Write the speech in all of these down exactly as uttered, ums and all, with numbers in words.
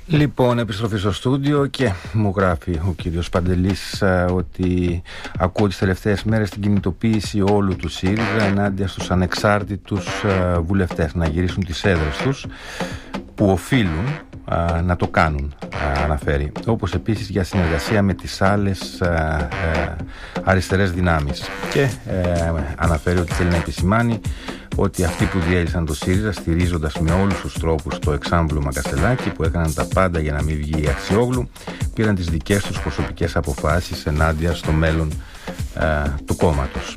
Λοιπόν, επιστροφή στο στούντιο και μου γράφει ο κύριος Παντελής α, ότι ακούω τις τελευταίες μέρες την κινητοποίηση όλου του ΣΥΡΙΖΑ ενάντια στους ανεξάρτητους α, βουλευτές να γυρίσουν τις έδρες τους που οφείλουν α, να το κάνουν, α, αναφέρει. Όπως επίσης για συνεργασία με τις άλλες α, α, αριστερές δυνάμεις. Και α, αναφέρει ότι θέλει να επισημάνει ότι αυτοί που διέλυσαν το ΣΥΡΙΖΑ, στηρίζοντας με όλους τους τρόπους το εξάμπλωμα Κασελάκη, που έκαναν τα πάντα για να μην βγει η Αξιόγλου, πήραν τις δικές τους προσωπικές αποφάσεις ενάντια στο μέλλον ε, του κόμματος.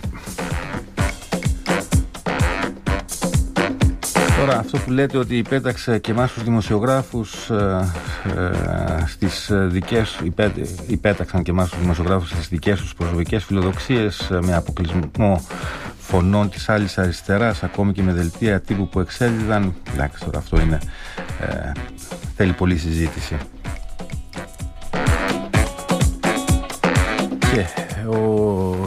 Τώρα αυτό που λέτε ότι υπέταξε και εμάς τους δημοσιογράφους ε, ε, στις δικές, υπέ, υπέταξαν και εμάς τους δημοσιογράφους στις δικές τους προσωπικές φιλοδοξίες ε, με αποκλεισμό φωνών της άλλης αριστεράς, ακόμη και με δελτία τύπου που εξέδιδαν. Εντάξει, τώρα αυτό είναι ε, θέλει πολλή συζήτηση. Και ο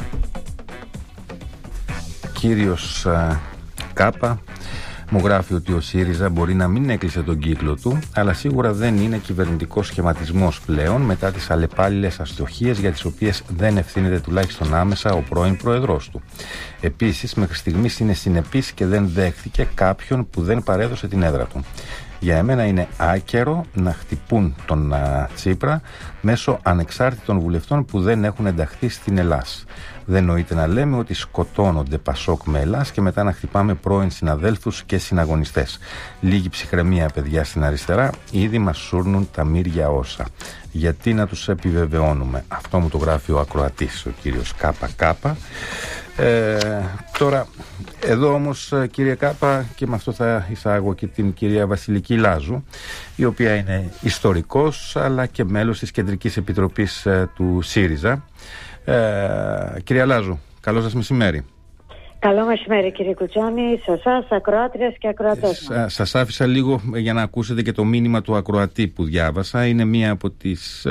κύριος ε, Κάπα μου γράφει ότι ο ΣΥΡΙΖΑ μπορεί να μην έκλεισε τον κύκλο του, αλλά σίγουρα δεν είναι κυβερνητικός σχηματισμός πλέον μετά τις αλλεπάλληλες αστοχίες για τις οποίες δεν ευθύνεται τουλάχιστον άμεσα ο πρώην πρόεδρος του. Επίσης, μέχρι στιγμής είναι συνεπής και δεν δέχθηκε κάποιον που δεν παρέδωσε την έδρα του. Για εμένα είναι άκερο να χτυπούν τον α, Τσίπρα μέσω ανεξάρτητων βουλευτών που δεν έχουν ενταχθεί στην Ελλάς. Δεν νοείται να λέμε ότι σκοτώνονται Πασόκ με Ελλάς και μετά να χτυπάμε πρώην συναδέλφους και συναγωνιστές. Λίγη ψυχραιμία, παιδιά, στην αριστερά, ήδη μας σούρνουν τα μύρια όσα. Γιατί να τους επιβεβαιώνουμε? Αυτό μου το γράφει ο ακροατής, ο κύριος Κάπα Κάπα. Ε, τώρα, εδώ όμως, κύριε Κάπα, και με αυτό θα εισάγω και την κυρία Βασιλική Λάζου, η οποία είναι ιστορικός αλλά και μέλος της Κεντρικής Επιτροπής ε, του ΣΥΡΙΖΑ. Ε, κυρία Λάζου, καλό σας μεσημέρι. Καλό μεσημέρι, κύριε Κουτσάνη, σε εσάς, ακροάτριες και ακροατές μας. Σας άφησα λίγο για να ακούσετε και το μήνυμα του ακροατή που διάβασα. Είναι μία από τις,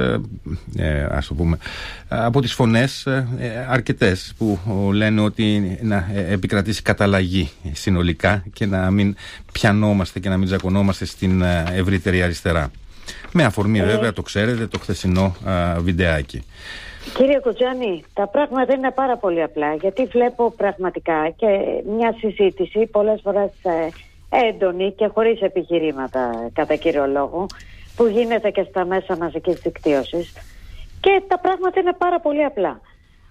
ε, ας το πούμε, από τις φωνές ε, αρκετές που λένε ότι να επικρατήσει καταλλαγή συνολικά και να μην πιανόμαστε και να μην τζακωνόμαστε στην ευρύτερη αριστερά. Με αφορμή ε... βέβαια, το ξέρετε, το χθεσινό α, βιντεάκι. Κύριε Κουτζάνη, τα πράγματα είναι πάρα πολύ απλά, γιατί βλέπω πραγματικά και μια συζήτηση πολλές φορές ε, έντονη και χωρίς επιχειρήματα κατά κύριο λόγο, που γίνεται και στα μέσα μαζικής δικτύωσης, και τα πράγματα είναι πάρα πολύ απλά.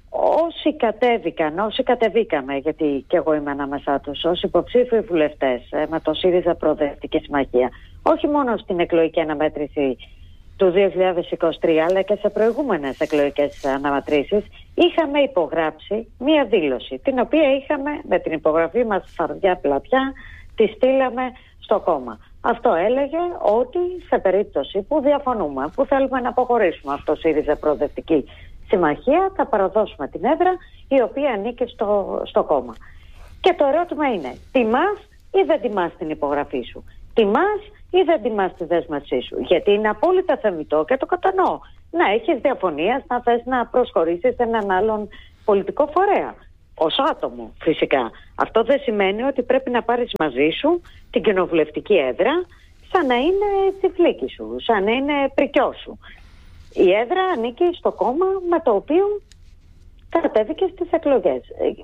Όσοι κατέβηκαν, όσοι κατεβήκαμε, γιατί και εγώ είμαι ανάμεσά τους, ως υποψήφιοι βουλευτές ε, με το ΣΥΡΙΖΑ Προοδευτική Συμμαχία, όχι μόνο στην εκλογική αναμέτρηση του δύο χιλιάδες είκοσι τρία, αλλά και σε προηγούμενες εκλογικές αναμετρήσεις, είχαμε υπογράψει μία δήλωση, την οποία είχαμε με την υπογραφή μας φαρδιά πλατιά, τη στείλαμε στο κόμμα. Αυτό έλεγε ότι σε περίπτωση που διαφωνούμε, που θέλουμε να αποχωρήσουμε από το ΣΥΡΙΖΑ Προοδευτική Συμμαχία, θα παραδώσουμε την έδρα η οποία ανήκει στο, στο κόμμα. Και το ερώτημα είναι, τιμάς ή δεν τιμάς την υπογραφή σου? Τιμάς ή δεν τιμάς τη δέσμευσή σου? Γιατί είναι απόλυτα θεμιτό και το κατανοώ να έχεις διαφωνία, να θες να προσχωρήσεις σε έναν άλλον πολιτικό φορέα. Ως άτομο φυσικά. Αυτό δεν σημαίνει ότι πρέπει να πάρεις μαζί σου την κοινοβουλευτική έδρα σαν να είναι τσιφλίκι σου, σαν να είναι πρικιό σου. Η έδρα ανήκει στο κόμμα με το οποίο κατέβηκε στις εκλογές.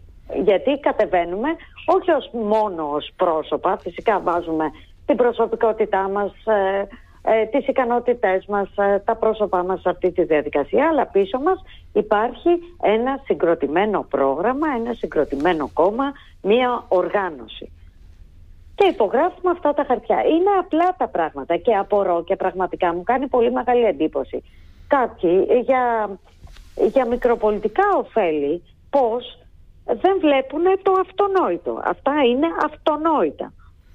Γιατί κατεβαίνουμε όχι ως μόνο ως πρόσωπα, φυσικά βάζουμε την προσωπικότητά μας, ε, ε, τις ικανότητές μας, ε, τα πρόσωπά μας σε αυτή τη διαδικασία, αλλά πίσω μας υπάρχει ένα συγκροτημένο πρόγραμμα, ένα συγκροτημένο κόμμα, μία οργάνωση. Και υπογράφουμε αυτά τα χαρτιά. Είναι απλά τα πράγματα και απορώ και πραγματικά μου κάνει πολύ μεγάλη εντύπωση κάποιοι για, για μικροπολιτικά ωφέλη πώς δεν βλέπουν το αυτονόητο. Αυτά είναι αυτονόητα.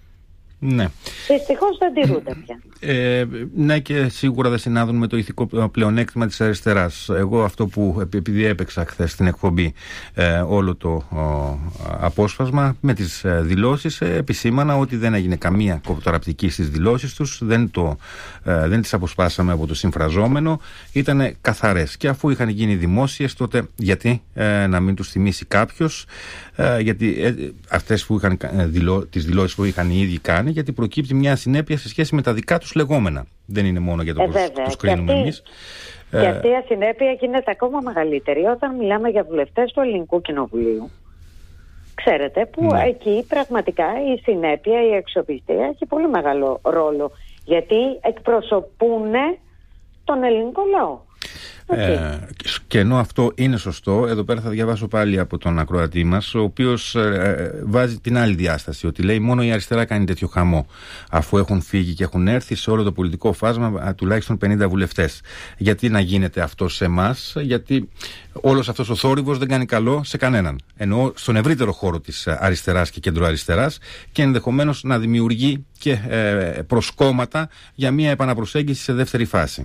Ναι. Δυστυχώς δεν τηρούνται πια. Ε, ναι, και σίγουρα δεν συνάδουν με το ηθικό πλεονέκτημα της αριστεράς. Εγώ αυτό που, επειδή έπαιξα χθες στην εκπομπή ε, όλο το ο, απόσπασμα με τις ε, δηλώσεις, ε, επισήμανα ότι δεν έγινε καμία κοπτοραπτική στις δηλώσεις τους, δεν, το, ε, δεν τις αποσπάσαμε από το συμφραζόμενο, ήταν καθαρές. Και αφού είχαν γίνει δημόσιες, τότε γιατί ε, να μην τους θυμίσει κάποιος, ε, γιατί ε, αυτές που είχαν, ε, δηλώ, τις δηλώσεις που είχαν οι ίδιοι κάνει, γιατί προκύπτει μια συνέπεια σε σχέση με τα δικά τους λεγόμενα. Δεν είναι μόνο για το ε, πώς τους κρίνουμε εμείς. Και αυτή η ασυνέπεια γίνεται ακόμα μεγαλύτερη όταν μιλάμε για βουλευτές του Ελληνικού Κοινοβουλίου. Ξέρετε, που ναι. εκεί πραγματικά η συνέπεια, η αξιοπιστία έχει πολύ μεγάλο ρόλο. Γιατί εκπροσωπούν τον ελληνικό λαό. Ε, και ενώ αυτό είναι σωστό, εδώ πέρα θα διαβάσω πάλι από τον ακροατή μας, ο οποίος ε, βάζει την άλλη διάσταση, ότι λέει μόνο η αριστερά κάνει τέτοιο χαμό, αφού έχουν φύγει και έχουν έρθει σε όλο το πολιτικό φάσμα α, τουλάχιστον πενήντα βουλευτές. Γιατί να γίνεται αυτό σε εμάς? Γιατί όλος αυτός ο θόρυβος δεν κάνει καλό σε κανέναν. Εννοώ στον ευρύτερο χώρο της αριστεράς και κεντροαριστεράς, και ενδεχομένως να δημιουργεί και ε, προσκόμματα για μια επαναπροσέγγιση σε δεύτερη φάση.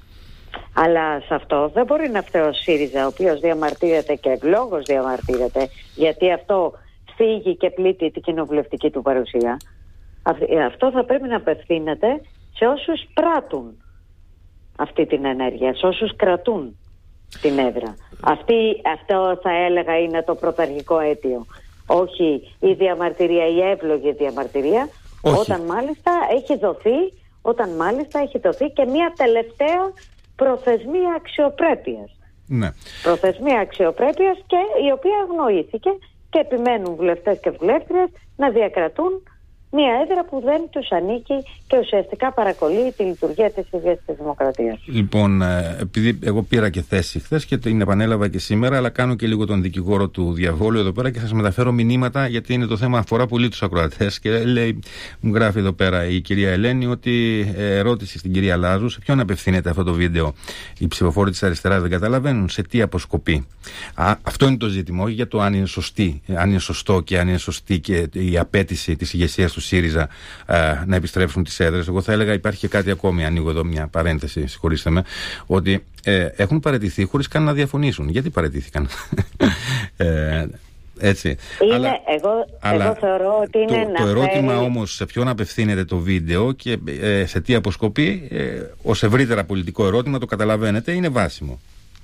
Αλλά σε αυτό δεν μπορεί να φταίει ο ΣΥΡΙΖΑ, ο οποίος διαμαρτύρεται και ευλόγως διαμαρτύρεται, γιατί αυτό φύγει και πλήττει την κοινοβουλευτική του παρουσία. Αυτό θα πρέπει να απευθύνεται σε όσους πράττουν αυτή την ενέργεια, σε όσους κρατούν την έδρα. Αυτή, αυτό θα έλεγα είναι το πρωταρχικό αίτιο. Όχι η διαμαρτυρία, η εύλογη διαμαρτυρία, Όχι. όταν μάλιστα έχει δοθεί, όταν μάλιστα έχει δοθεί και μια τελευταία προθεσμία αξιοπρέπειας. Ναι. Προθεσμία αξιοπρέπειας, και η οποία αγνοήθηκε, και επιμένουν βουλευτές και βουλεύτριες να διακρατούν μια έδρα που δεν τους ανήκει και ουσιαστικά παρακολεί τη λειτουργία της ίδιας της δημοκρατίας. Λοιπόν, επειδή εγώ πήρα και θέση χθες και την επανέλαβα και σήμερα, αλλά κάνω και λίγο τον δικηγόρο του διαβόλου εδώ πέρα και σας μεταφέρω μηνύματα, γιατί είναι το θέμα, αφορά πολύ τους ακροατές. Και λέει, μου γράφει εδώ πέρα η κυρία Ελένη ότι ε, ερώτηση στην κυρία Λάζου, σε ποιον απευθύνεται αυτό το βίντεο? Οι ψηφοφόροι της αριστεράς δεν καταλαβαίνουν σε τι αποσκοπεί? Α, αυτό είναι το ζήτημα, όχι για το αν είναι, σωστή, αν είναι σωστό και αν είναι σωστή και η απέτηση της ηγεσίας του ΣΥΡΙΖΑ ε, να επιστρέψουν τις έδρες. Εγώ θα έλεγα υπάρχει και κάτι ακόμη, ανοίγω εδώ μια παρένθεση, συγχωρήστε με, ότι ε, έχουν παραιτηθεί χωρίς καν να διαφωνήσουν. Γιατί παραιτήθηκαν? ε, έτσι. Είναι, αλλά, εγώ, αλλά εγώ θεωρώ ότι είναι το, να το ερώτημα φέρει... όμως σε ποιον απευθύνεται το βίντεο και ε, σε τι αποσκοπεί, ε, ως ευρύτερα πολιτικό ερώτημα, το καταλαβαίνετε, είναι βάσιμο.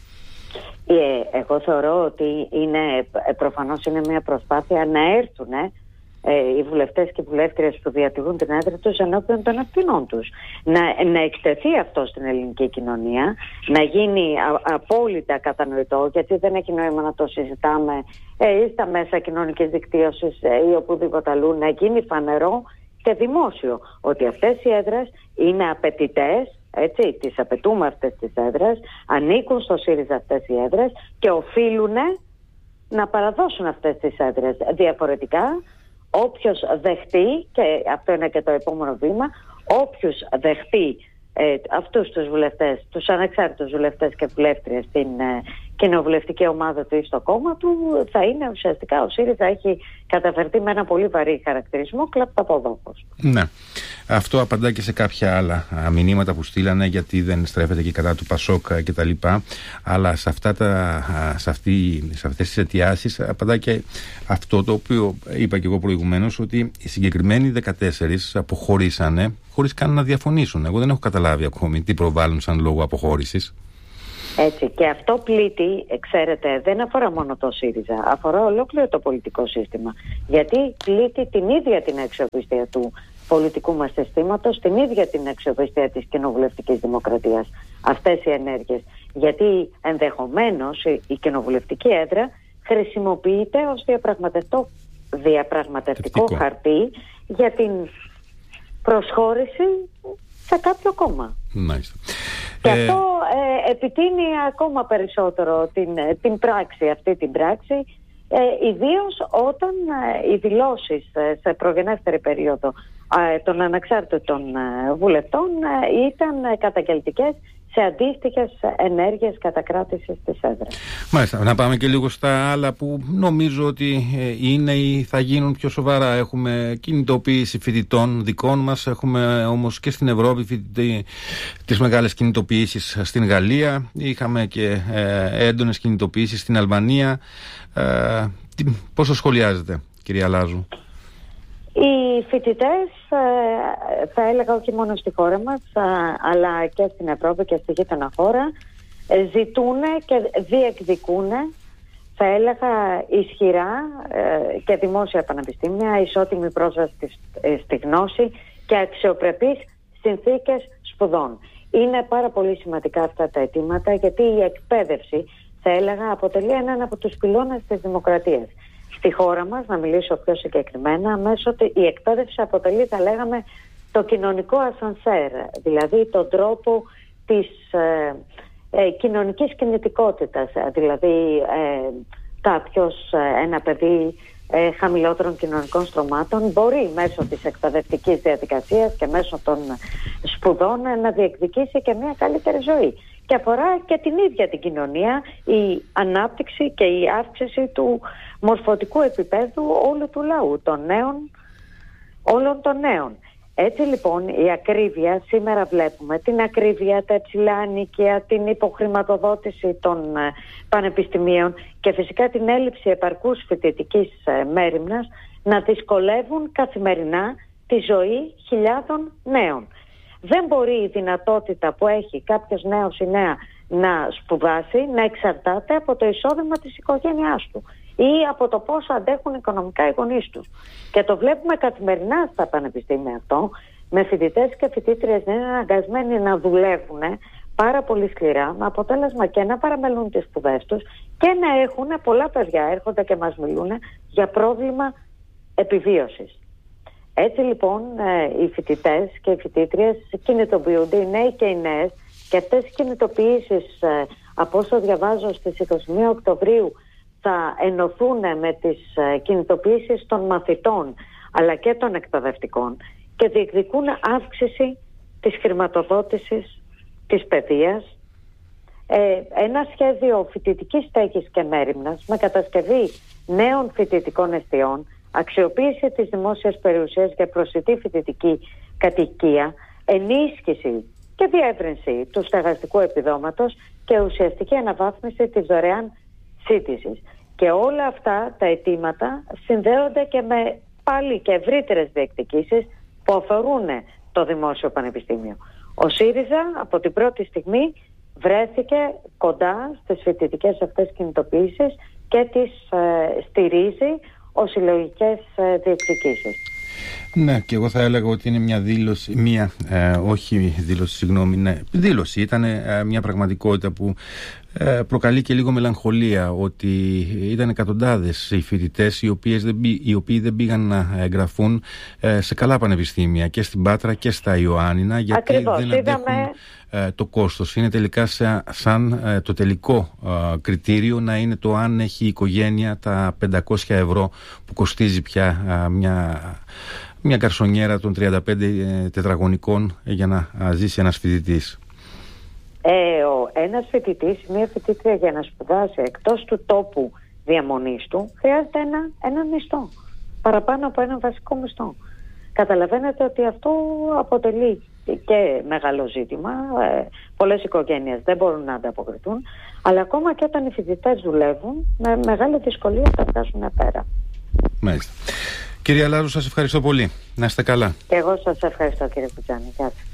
Ε, εγώ θεωρώ ότι είναι, προφανώς είναι μια προσπάθεια να έρθουν ε, οι βουλευτές και οι βουλεύτριες που διατηρούν την έδρα τους ενώπιον των ευθυνών τους. Να, να εκτεθεί αυτό στην ελληνική κοινωνία, να γίνει α, απόλυτα κατανοητό, γιατί δεν έχει νόημα να το συζητάμε ε, ή στα μέσα κοινωνικής δικτύωσης ε, ή οπουδήποτε αλλού, να γίνει φανερό και δημόσιο ότι αυτές οι έδρες είναι απαιτητές. Έτσι, τις απαιτούμε αυτές τις έδρες, ανήκουν στο ΣΥΡΙΖΑ αυτές οι έδρες και οφείλουν να παραδώσουν αυτές τις έδρες. Διαφορετικά, όποιος δεχτεί, και αυτό είναι και το επόμενο βήμα, όποιος δεχτεί ε, αυτούς τους βουλευτές, τους ανεξάρτητους βουλευτές και βουλεύτριες στην ε, κοινοβουλευτική ομάδα του ή στο κόμμα του, θα είναι ουσιαστικά ο ΣΥΡΙΖΑ έχει καταφερθεί με ένα πολύ βαρύ χαρακτηρισμό κλαπταποδόχος. Ναι. Αυτό απαντά και σε κάποια άλλα μηνύματα που στείλανε, γιατί δεν στρέφεται και κατά του ΠΑΣΟΚ και τα λοιπά, αλλά σε, αυτά τα, σε, αυτή, σε αυτές τις αιτιάσεις απαντά και αυτό το οποίο είπα και εγώ προηγουμένως, ότι οι συγκεκριμένοι δεκατέσσερις αποχωρήσανε χωρίς καν να διαφωνήσουν. Εγώ δεν έχω καταλάβει ακόμη τι προβάλλουν σαν λόγο αποχώρησης. Έτσι, και αυτό πλήττει, ξέρετε, δεν αφορά μόνο το ΣΥΡΙΖΑ, αφορά ολόκληρο το πολιτικό σύστημα. Γιατί πλήττει την ίδια την αξιοπιστία του πολιτικού μας συστήματος, την ίδια την αξιοπιστία της κοινοβουλευτικής δημοκρατίας, αυτές οι ενέργειες. Γιατί ενδεχομένως η, η κοινοβουλευτική έδρα χρησιμοποιείται ως διαπραγματευτικό, διαπραγματευτικό χαρτί για την προσχώρηση σε κάποιο κόμμα. Μάλιστα. Και ε... αυτό ε, επιτείνει ακόμα περισσότερο την, την πράξη, αυτή την πράξη, ε, ιδίως όταν ε, οι δηλώσεις ε, σε προγενέστερη περίοδο ε, των ανεξάρτητων ε, βουλευτών ε, ήταν ε, καταγγελτικές σε αντίστοιχες ενέργειες κατακράτησης της έδρας. Μάλιστα, να πάμε και λίγο στα άλλα που νομίζω ότι είναι ή θα γίνουν πιο σοβαρά. Έχουμε κινητοποίηση φοιτητών δικών μας, έχουμε όμως και στην Ευρώπη φοιτητή, τις μεγάλες κινητοποιήσεις στην Γαλλία, είχαμε και ε, έντονες κινητοποιήσεις στην Αλβανία. Ε, τι, πώς το σχολιάζετε, κυρία Λάζου? Οι φοιτητές, θα έλεγα όχι μόνο στη χώρα μας, αλλά και στην Ευρώπη και στη γείτονα χώρα, ζητούν και διεκδικούν, θα έλεγα ισχυρά και δημόσια πανεπιστήμια, ισότιμη πρόσβαση στη γνώση και αξιοπρεπείς συνθήκες σπουδών. Είναι πάρα πολύ σημαντικά αυτά τα αιτήματα, γιατί η εκπαίδευση, θα έλεγα, αποτελεί έναν από τους πυλώνες της δημοκρατίας. Στη χώρα μας, να μιλήσω πιο συγκεκριμένα, μέσω η εκπαίδευση αποτελεί, θα λέγαμε, το κοινωνικό ασανσέρ, δηλαδή τον τρόπο της ε, ε, κοινωνικής κινητικότητας, δηλαδή ε, κάποιος, ε, ένα παιδί ε, χαμηλότερων κοινωνικών στρωμάτων μπορεί μέσω της εκπαιδευτικής διαδικασίας και μέσω των σπουδών ε, να διεκδικήσει και μια καλύτερη ζωή. Και αφορά και την ίδια την κοινωνία, η ανάπτυξη και η αύξηση του μορφωτικού επίπεδου όλου του λαού, των νέων, όλων των νέων. Έτσι λοιπόν η ακρίβεια, σήμερα βλέπουμε την ακρίβεια, τα υψηλά ενοίκια, την υποχρηματοδότηση των ε, πανεπιστημίων και φυσικά την έλλειψη επαρκούς φοιτητικής ε, μέριμνας να δυσκολεύουν καθημερινά τη ζωή χιλιάδων νέων. Δεν μπορεί η δυνατότητα που έχει κάποιος νέος ή νέα να σπουδάσει να εξαρτάται από το εισόδημα της οικογένειάς του ή από το πόσο αντέχουν οικονομικά οι γονείς τους. Και το βλέπουμε καθημερινά στα πανεπιστήμια αυτό, με φοιτητές και φοιτήτριες να είναι αναγκασμένοι να δουλεύουν πάρα πολύ σκληρά, με αποτέλεσμα και να παραμελούν τις σπουδές τους και να έχουν, πολλά παιδιά έρχονται και μας μιλούν για πρόβλημα επιβίωσης. Έτσι λοιπόν οι φοιτητές και οι φοιτήτριες κινητοποιούνται, οι νέοι και οι νέες, και αυτές οι κινητοποιήσεις, από όσο διαβάζω, στις είκοσι μία Οκτωβρίου θα ενωθούν με τις κινητοποιήσεις των μαθητών αλλά και των εκπαιδευτικών και διεκδικούν αύξηση της χρηματοδότησης της παιδείας, ε, ένα σχέδιο φοιτητικής στέγης και μέριμνας με κατασκευή νέων φοιτητικών εστιών, αξιοποίηση της δημόσιας περιουσίας για προσιτή φοιτητική κατοικία, ενίσχυση και διεύρυνση του στεγαστικού επιδόματος και ουσιαστική αναβάθμιση της δωρεάν σύντησης. Και όλα αυτά τα αιτήματα συνδέονται και με πάλι και ευρύτερες διεκδικήσεις που αφορούν το Δημόσιο Πανεπιστήμιο. Ο ΣΥΡΙΖΑ από την πρώτη στιγμή βρέθηκε κοντά στις φοιτητικές αυτές κινητοποιήσεις και τις ε, στηρίζει ως συλλογικές ε, διεκδικήσεις. Ναι, και εγώ θα έλεγα ότι είναι μια δήλωση, μια, ε, όχι δήλωση, συγγνώμη, ναι, δήλωση, ήταν ε, μια πραγματικότητα που ε, προκαλεί και λίγο μελαγχολία, ότι ήταν εκατοντάδες οι φοιτητές οι, οποίες δεν, οι οποίοι δεν πήγαν να εγγραφούν ε, σε καλά πανεπιστήμια και στην Πάτρα και στα Ιωάννινα, γιατί Ακριβώς, δεν αντέχουν είδαμε... ε, το κόστος. Είναι τελικά σαν, σαν ε, το τελικό ε, κριτήριο να είναι το αν έχει η οικογένεια τα πεντακόσια ευρώ που κοστίζει πια ε, μια... μια καρσονιέρα των τριάντα πέντε τετραγωνικών για να ζήσει ένας φοιτητής. Ε, ο, ένας φοιτητής, μια φοιτήτρια για να σπουδάσει εκτός του τόπου διαμονής του χρειάζεται ένα, ένα μισθό, παραπάνω από ένα βασικό μισθό. Καταλαβαίνετε ότι αυτό αποτελεί και μεγάλο ζήτημα. Ε, πολλές οικογένειες δεν μπορούν να ανταποκριθούν, αλλά ακόμα και όταν οι φοιτητές δουλεύουν, με μεγάλη δυσκολία θα φτάσουν πέρα. Μάλιστα. Κυρία Λάρου, σας ευχαριστώ πολύ. Να είστε καλά. Και εγώ σας ευχαριστώ, κύριε Κουτζάνη. Γεια σας.